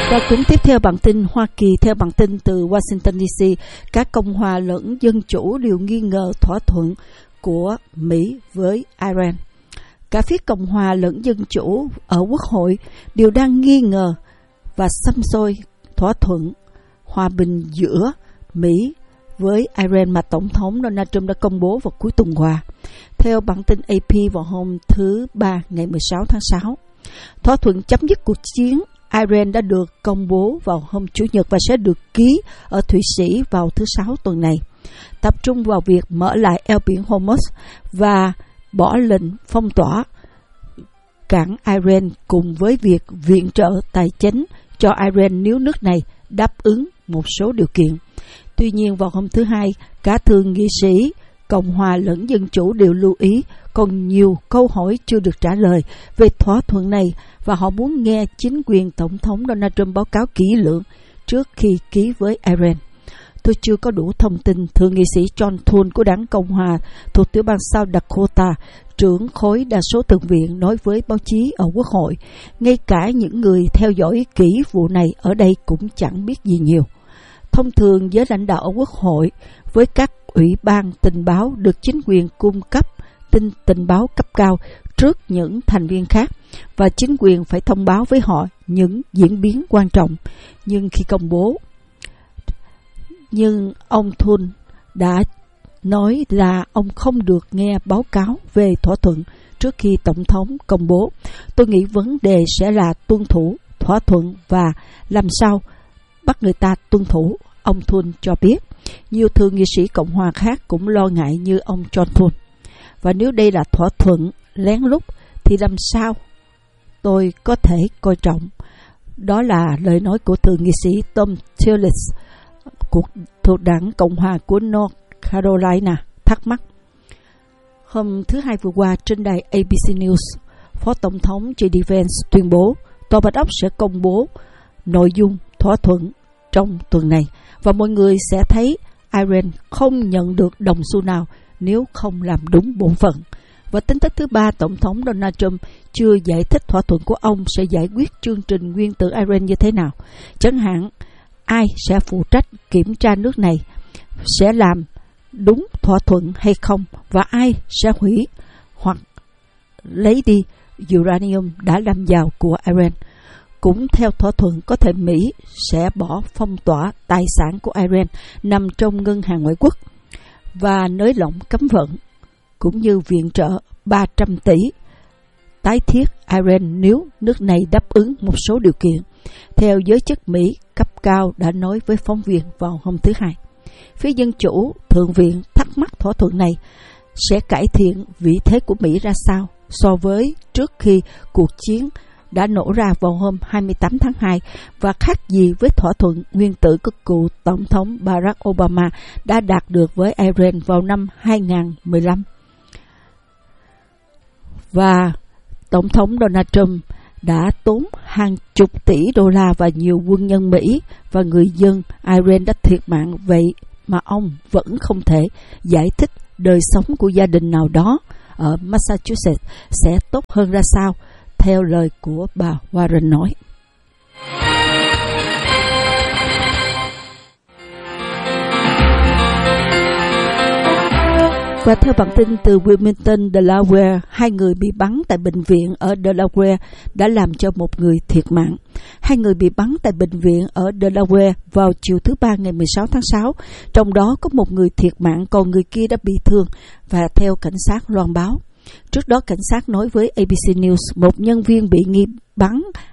Và cũng tiếp theo bản tin Hoa Kỳ, theo bản tin từ Washington DC, các Cộng hòa lẫn Dân chủ đều nghi ngờ thỏa thuận của Mỹ với Iran. Cả phía Cộng hòa lẫn Dân chủ ở Quốc hội đều đang nghi ngờ và xăm xôi thỏa thuận hòa bình giữa Mỹ với Iran mà Tổng thống Donald Trump đã công bố vào cuối tuần qua. Theo bản tin AP vào hôm thứ Ba ngày 16 tháng 6, thỏa thuận chấm dứt cuộc chiến Iran đã được công bố vào hôm Chủ nhật và sẽ được ký ở Thụy Sĩ vào thứ Sáu tuần này, tập trung vào việc mở lại eo biển Hormuz và bỏ lệnh phong tỏa cảng Iran cùng với việc viện trợ tài chính cho Iran nếu nước này đáp ứng một số điều kiện. Tuy nhiên, vào hôm thứ Hai, cả thượng nghị sĩ Cộng hòa lẫn Dân chủ đều lưu ý còn nhiều câu hỏi chưa được trả lời về thỏa thuận này và họ muốn nghe chính quyền Tổng thống Donald Trump báo cáo kỹ lưỡng trước khi ký với Iran. Tôi chưa có đủ thông tin, thượng nghị sĩ John Thune của đảng Cộng hòa thuộc tiểu bang South Dakota, trưởng khối đa số thượng viện, nói với báo chí ở Quốc hội. Ngay cả những người theo dõi kỹ vụ này ở đây cũng chẳng biết gì nhiều. Thông thường giới lãnh đạo ở Quốc hội với các ủy ban tình báo được chính quyền cung cấp tình báo cấp cao trước những thành viên khác và chính quyền phải thông báo với họ những diễn biến quan trọng. Nhưng khi công bố, ông Thune đã nói là ông không được nghe báo cáo về thỏa thuận trước khi Tổng thống công bố. Tôi nghĩ vấn đề sẽ là tuân thủ thỏa thuận và làm sao bắt người ta tuân thủ, ông Thune cho biết. Nhiều thượng nghị sĩ Cộng hòa khác cũng lo ngại như ông John Thune. Và nếu đây là thỏa thuận lén lút thì làm sao tôi có thể coi trọng? Đó là lời nói của thượng nghị sĩ Thom Tillis thuộc đảng Cộng hòa của North Carolina thắc mắc. Hôm thứ Hai vừa qua trên đài ABC News, Phó Tổng thống J.D. Vance tuyên bố Tòa Bạch Ốc sẽ công bố nội dung thỏa thuận trong tuần này và mọi người sẽ thấy Iran không nhận được đồng xu nào nếu không làm đúng bổn phận. Và tính tới thứ Ba, Tổng thống Donald Trump chưa giải thích thỏa thuận của ông sẽ giải quyết chương trình nguyên tử Iran như thế nào. Chẳng hạn, ai sẽ phụ trách kiểm tra nước này sẽ làm đúng thỏa thuận hay không và ai sẽ hủy hoặc lấy đi uranium đã làm giàu của Iran. Cũng theo thỏa thuận, có thể Mỹ sẽ bỏ phong tỏa tài sản của Iran nằm trong ngân hàng ngoại quốc và nới lỏng cấm vận, cũng như viện trợ 300 tỷ tái thiết Iran nếu nước này đáp ứng một số điều kiện, theo giới chức Mỹ cấp cao đã nói với phóng viên vào hôm thứ Hai. Phía Dân chủ Thượng viện thắc mắc thỏa thuận này sẽ cải thiện vị thế của Mỹ ra sao so với trước khi cuộc chiến đã nổ ra vào hôm 28 tháng 2 và khác gì với thỏa thuận nguyên tử của cựu Tổng thống Barack Obama đã đạt được với Iran vào năm 2015. Và Tổng thống Donald Trump đã tốn hàng chục tỷ đô la và nhiều quân nhân Mỹ và người dân Iran đã thiệt mạng, vậy mà ông vẫn không thể giải thích đời sống của gia đình nào đó ở Massachusetts sẽ tốt hơn ra sao, theo lời của bà Warren nói. Và theo bản tin từ Wilmington, Delaware, 2 người bị bắn tại bệnh viện ở Delaware đã làm cho 1 người thiệt mạng. 2 người bị bắn tại bệnh viện ở Delaware vào chiều thứ Ba ngày 16 tháng 6, trong đó có 1 người thiệt mạng, còn người kia đã bị thương, và theo cảnh sát loan báo. Trước đó, cảnh sát nói với ABC News một nhân viên bị nghi bắn